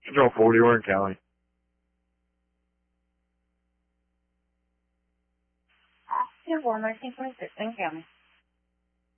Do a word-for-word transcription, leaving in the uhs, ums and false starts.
Control forty, we're in Cali. Two, four, nineteen twenty-six, in County.